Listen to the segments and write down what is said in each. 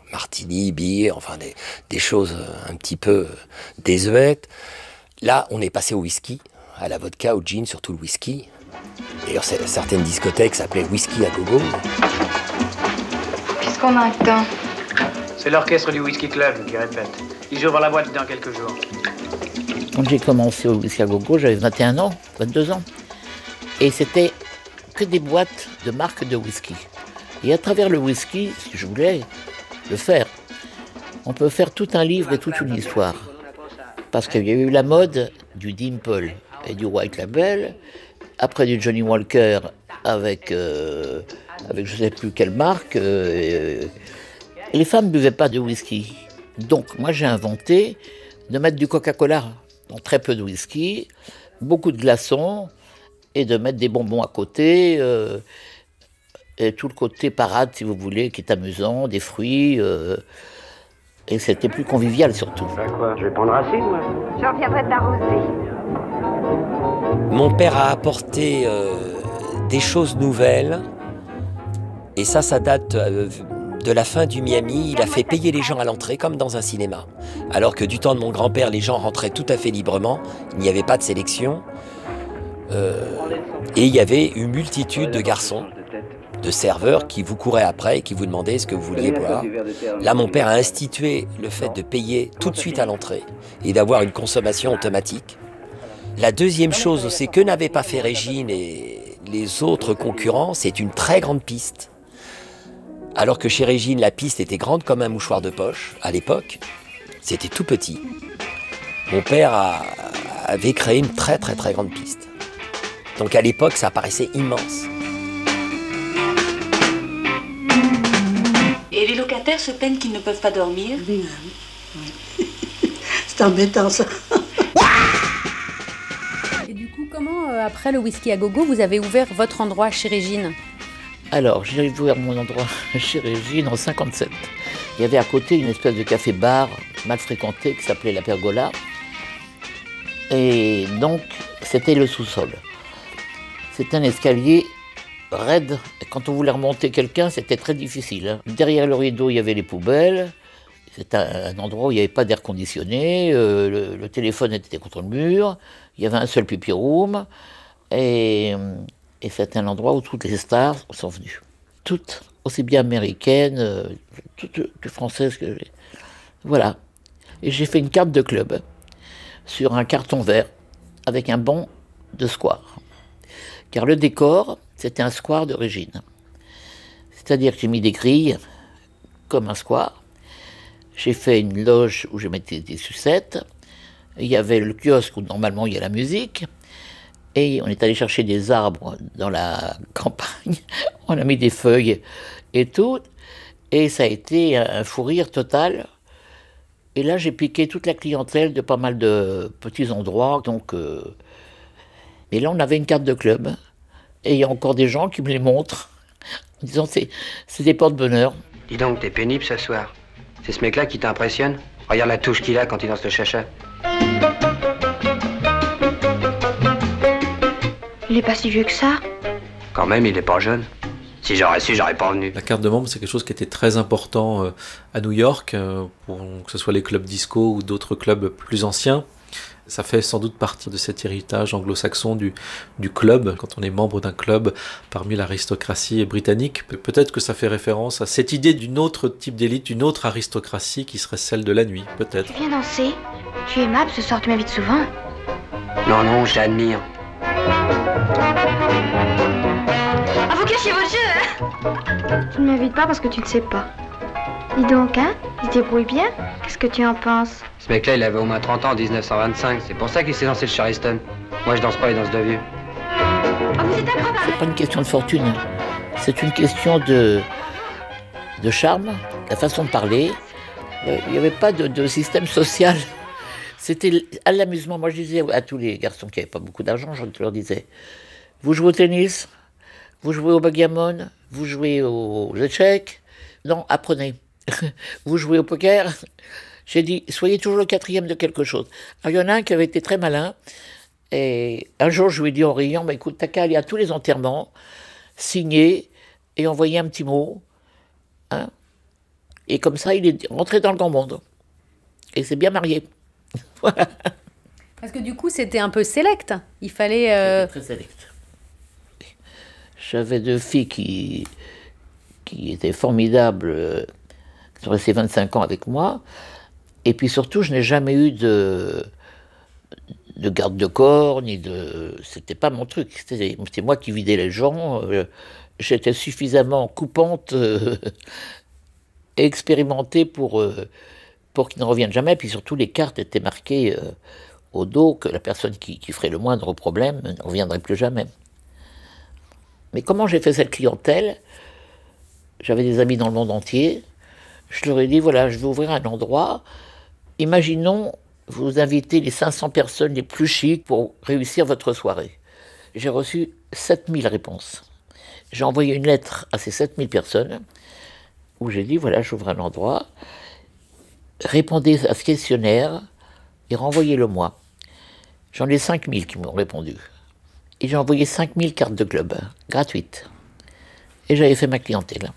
martini, bière, enfin des choses un petit peu désuètes. Là, on est passé au whisky, à la vodka, au gin, surtout le whisky. D'ailleurs, certaines discothèques s'appelaient whisky à gogo. Qu'est-ce qu'on a temps? C'est l'orchestre du Whisky Club qui répète. Ils ouvrent la boîte dans quelques jours. Quand j'ai commencé au whisky à gogo, j'avais 21 ans, 22 ans. Et c'était que des boîtes de marques de whisky. Et à travers le whisky, si je voulais le faire, on peut faire tout un livre et toute une histoire. Parce qu'il y a eu la mode du Dimple et du White Label, après du Johnny Walker avec je ne sais plus quelle marque. Les femmes ne buvaient pas de whisky. Donc moi j'ai inventé de mettre du Coca-Cola dans très peu de whisky, beaucoup de glaçons, et de mettre des bonbons à côté, et tout le côté parade, si vous voulez, qui est amusant, des fruits, et c'était plus convivial surtout. Quoi? Je vais prendre un signe, moi. Je reviendrai t'arroser. Mon père a apporté des choses nouvelles, et ça date de la fin du Miami. Il a fait payer les gens à l'entrée comme dans un cinéma. Alors que du temps de mon grand-père, les gens rentraient tout à fait librement, il n'y avait pas de sélection. Et il y avait une multitude de garçons, de serveurs qui vous couraient après et qui vous demandaient ce que vous vouliez boire. Là, mon père a institué le fait de payer tout de suite à l'entrée et d'avoir une consommation automatique. La deuxième chose, c'est que n'avait pas fait Régine et les autres concurrents, c'est une très grande piste. Alors que chez Régine, la piste était grande comme un mouchoir de poche, à l'époque, c'était tout petit. Mon père avait créé une très très très grande piste. Donc à l'époque, ça paraissait immense. Et les locataires se plaignent qu'ils ne peuvent pas dormir. Oui. C'est embêtant, ça. Et du coup, comment, après le whisky à gogo, vous avez ouvert votre endroit chez Régine? Alors, j'ai ouvert mon endroit chez Régine en 57. Il y avait à côté une espèce de café-bar mal fréquenté qui s'appelait La Pergola. Et donc, c'était le sous-sol. C'était un escalier raide. Quand on voulait remonter quelqu'un, c'était très difficile. Hein. Derrière le rideau, il y avait les poubelles. C'était un endroit où il n'y avait pas d'air conditionné. Le téléphone était contre le mur. Il y avait un seul pipi room. Et c'était un endroit où toutes les stars sont venues. Toutes, aussi bien américaines, toutes que françaises. Voilà. Et j'ai fait une carte de club sur un carton vert avec un banc de square. Car le décor, c'était un square de Régine. C'est-à-dire que j'ai mis des grilles comme un square. J'ai fait une loge où je mettais des sucettes. Il y avait le kiosque où normalement il y a la musique. Et on est allé chercher des arbres dans la campagne. On a mis des feuilles et tout. Et ça a été un fou rire total. Et là, j'ai piqué toute la clientèle de pas mal de petits endroits. Donc, et là, on avait une carte de club. Et il y a encore des gens qui me les montrent. En disant, c'est des porte-bonheur. Dis donc, t'es pénible ce soir. C'est ce mec-là qui t'impressionne? Regarde la touche qu'il a quand il danse le chacha. Il est pas si vieux que ça. Quand même, il est pas jeune. Si j'aurais su, j'aurais pas venu. La carte de membre, c'est quelque chose qui était très important à New York, pour que ce soit les clubs disco ou d'autres clubs plus anciens. Ça fait sans doute partie de cet héritage anglo-saxon du club, quand on est membre d'un club parmi l'aristocratie britannique. Peut-être que ça fait référence à cette idée d'une autre type d'élite, d'une autre aristocratie qui serait celle de la nuit, peut-être. Tu viens danser? Tu es aimable ce soir, tu m'invites souvent. Non, non, j'admire. Ah, vous cachez vos jeux, hein? Tu ne m'invites pas parce que tu ne sais pas. Dis donc, hein? Il se débrouille bien? Qu'est-ce que tu en penses? Ce mec-là, il avait au moins 30 ans en 1925. C'est pour ça qu'il s'est lancé le Charleston. Moi, je danse pas les danses de vieux. Ah, vous êtes incroyable! C'est pas une question de fortune. C'est une question de charme, la façon de parler. Il n'y avait pas de système social. C'était à l'amusement. Moi, je disais à tous les garçons qui n'avaient pas beaucoup d'argent, je leur disais, vous jouez au tennis, vous jouez au backgammon, vous jouez aux échecs. Non, apprenez. Vous jouez au poker. J'ai dit, soyez toujours le quatrième de quelque chose. Alors, il y en a un qui avait été très malin. Et un jour, je lui ai dit en riant, bah, écoute, t'as qu'à aller à tous les enterrements, signer et envoyer un petit mot. Hein, Et comme ça, il est rentré dans le grand monde. Et s'est bien marié. Voilà. Parce que du coup, c'était un peu select. Il fallait... C'était très select. J'avais 2 filles qui étaient formidables, qui sont restées 25 ans avec moi. Et puis surtout, je n'ai jamais eu de garde de corps, c'était pas mon truc. C'était moi qui vidais les gens. J'étais suffisamment coupante et expérimentée pour qu'ils ne reviennent jamais. Puis surtout, les cartes étaient marquées au dos que la personne qui ferait le moindre problème ne reviendrait plus jamais. Mais comment j'ai fait cette clientèle? J'avais des amis dans le monde entier. Je leur ai dit, voilà, je vais ouvrir un endroit. Imaginons, vous invitez les 500 personnes les plus chics pour réussir votre soirée. J'ai reçu 7000 réponses. J'ai envoyé une lettre à ces 7000 personnes où j'ai dit, voilà, j'ouvre un endroit. Répondez à ce questionnaire et renvoyez-le-moi. J'en ai 5000 qui m'ont répondu. Et j'ai envoyé 5000 cartes de club, gratuites. Et j'avais fait ma clientèle.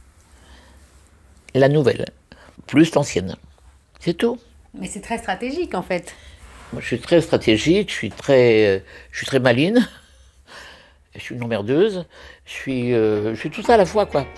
La nouvelle, plus l'ancienne. C'est tout. Mais c'est très stratégique, en fait. Moi, je suis très stratégique, je suis très maline, je suis une emmerdeuse, je suis tout ça à la fois, quoi.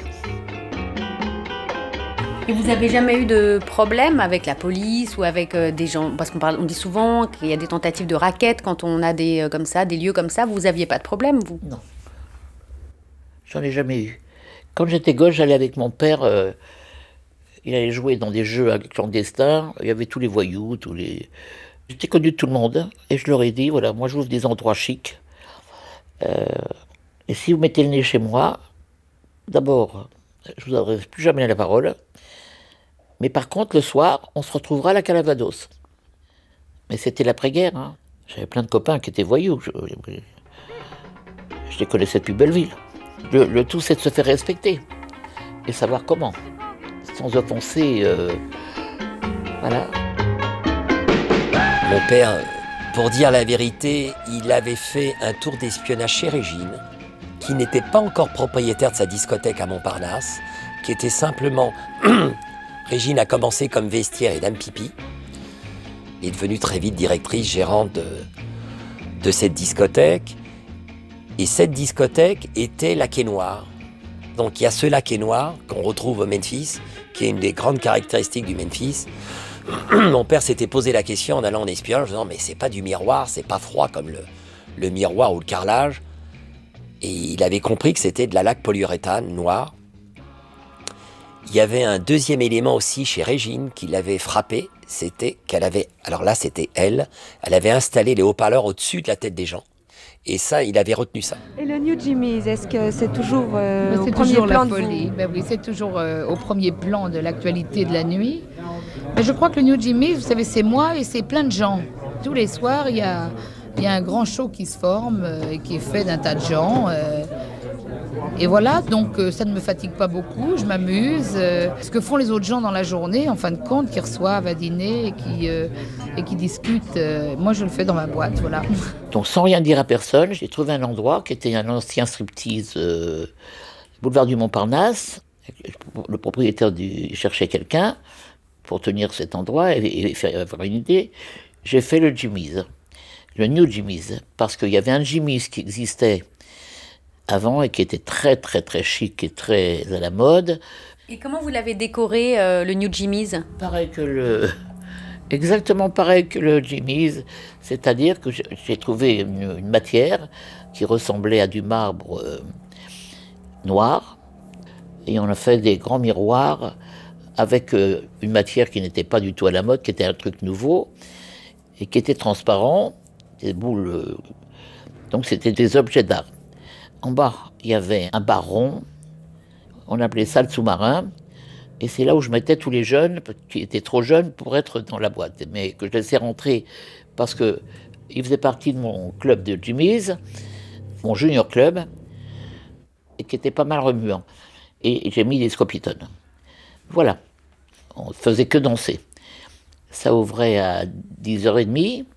Et vous avez jamais eu de problème avec la police ou avec des gens, parce on dit souvent qu'il y a des tentatives de racket quand on a des lieux comme ça. Vous aviez pas de problème, vous? Non, j'en ai jamais eu. Quand j'étais gosse, j'allais avec mon père. Il allait jouer dans des jeux clandestins. Il y avait tous les voyous, J'étais connu de tout le monde et je leur ai dit voilà, moi j'ouvre des endroits chics. Et si vous mettez le nez chez moi, d'abord, je vous adresse plus jamais la parole. Mais par contre, le soir, on se retrouvera à la Calavados. Mais c'était l'après-guerre. Hein. J'avais plein de copains qui étaient voyous. Je les connaissais depuis Belleville. Le tout, c'est de se faire respecter. Et savoir comment. Sans offenser. Voilà. Mon père, pour dire la vérité, il avait fait un tour d'espionnage chez Régine, qui n'était pas encore propriétaire de sa discothèque à Montparnasse, qui était simplement... Régine a commencé comme vestiaire et dame pipi. Elle est devenue très vite directrice, gérante de cette discothèque. Et cette discothèque était la Quai Noir. Donc il y a ce lac noir qu'on retrouve au Memphis, qui est une des grandes caractéristiques du Memphis. Mon père s'était posé la question en allant en espionnage, en disant mais c'est pas du miroir, c'est pas froid comme le miroir ou le carrelage. Et il avait compris que c'était de la laque polyuréthane noire. Il y avait un deuxième élément aussi chez Régine qui l'avait frappé, c'était qu'elle avait, alors là c'était elle avait installé les haut-parleurs au-dessus de la tête des gens. Et ça, il avait retenu ça. Et le New Jimmy's, est-ce que c'est toujours au c'est premier toujours plan la folie. Ben oui, c'est toujours au premier plan de l'actualité de la nuit. Mais je crois que le New Jimmy's, vous savez, c'est moi et c'est plein de gens. Tous les soirs, il y a un grand show qui se forme et qui est fait d'un tas de gens. Et voilà, donc ça ne me fatigue pas beaucoup, je m'amuse. Ce que font les autres gens dans la journée, en fin de compte, qui reçoivent à dîner et qui discutent, moi je le fais dans ma boîte, voilà. Donc sans rien dire à personne, j'ai trouvé un endroit qui était un ancien striptease, boulevard du Montparnasse. Le propriétaire cherchait quelqu'un pour tenir cet endroit et faire avoir une idée. J'ai fait le Jimmy's, le New Jimmy's, parce qu'il y avait un Jimmy's qui existait avant et qui était très très très chic et très à la mode. Et comment vous l'avez décoré, le New Jimmy's? Exactement pareil que le Jimmy's, c'est-à-dire que j'ai trouvé une matière qui ressemblait à du marbre noir, et on a fait des grands miroirs avec une matière qui n'était pas du tout à la mode, qui était un truc nouveau, et qui était transparent, des boules, donc c'était des objets d'art. En bas, il y avait un bar rond, on appelait ça le sous-marin, et c'est là où je mettais tous les jeunes, qui étaient trop jeunes pour être dans la boîte, mais que je laissais rentrer parce qu'ils faisaient partie de mon club de Jimmy's, mon junior club, et qui était pas mal remuant. Et j'ai mis des scopitones. Voilà, on ne faisait que danser. Ça ouvrait à 10h30.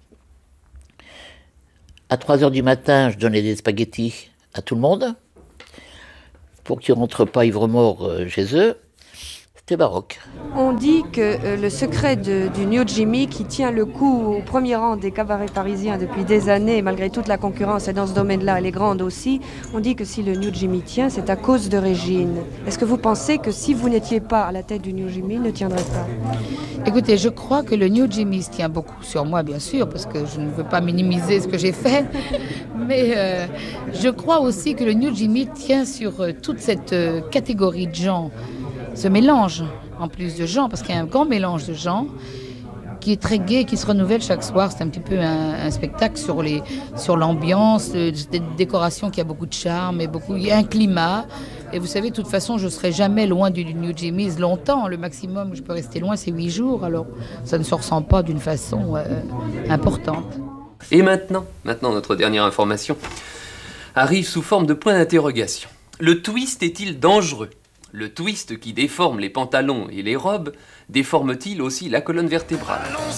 À 3h du matin, je donnais des spaghettis à tout le monde, pour qu'ils ne rentrent pas ivres-morts chez eux. C'est baroque. On dit que le secret du New Jimmy, qui tient le coup au premier rang des cabarets parisiens depuis des années, malgré toute la concurrence, et dans ce domaine-là, elle est grande aussi, on dit que si le New Jimmy tient, c'est à cause de Régine. Est-ce que vous pensez que si vous n'étiez pas à la tête du New Jimmy, il ne tiendrait pas ? Écoutez, je crois que le New Jimmy se tient beaucoup sur moi, bien sûr, parce que je ne veux pas minimiser ce que j'ai fait. Mais je crois aussi que le New Jimmy tient sur toute cette catégorie de gens, ce mélange en plus de gens, parce qu'il y a un grand mélange de gens qui est très gai, qui se renouvelle chaque soir. C'est un petit peu un spectacle sur l'ambiance, des décorations qui a beaucoup de charme, il y a un climat. Et vous savez, de toute façon, je ne serai jamais loin du New Jimmy's longtemps. Le maximum où je peux rester loin, c'est 8 jours. Alors, ça ne se ressent pas d'une façon importante. Et maintenant, notre dernière information arrive sous forme de point d'interrogation. Le twist est-il dangereux ? Le twist qui déforme les pantalons et les robes déforme-t-il aussi la colonne vertébrale ?